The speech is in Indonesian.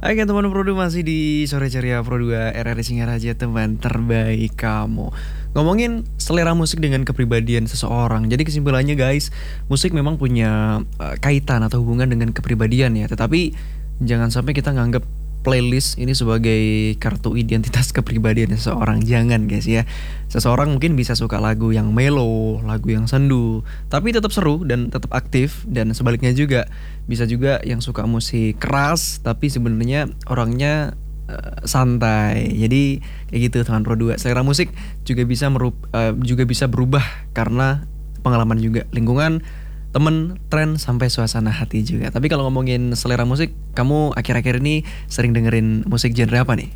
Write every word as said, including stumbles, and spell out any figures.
Oke teman Pro2 masih di Sore Ceria Pro dua R R I Singaraja, teman terbaik kamu. Ngomongin selera musik dengan kepribadian seseorang. Jadi kesimpulannya guys, musik memang punya uh, kaitan atau hubungan dengan kepribadian ya. Tetapi jangan sampai kita nganggap playlist ini sebagai kartu identitas kepribadian seseorang. Jangan guys ya. Seseorang mungkin bisa suka lagu yang mellow, lagu yang sendu, tapi tetap seru dan tetap aktif. Dan sebaliknya juga bisa juga yang suka musik keras tapi sebenarnya orangnya uh, santai. Jadi kayak gitu teman Pro dua. Selera musik juga bisa merup, uh, juga bisa berubah karena pengalaman juga, lingkungan, temen, tren, sampai suasana hati juga. Tapi kalau ngomongin selera musik, kamu akhir-akhir ini sering dengerin musik genre apa nih?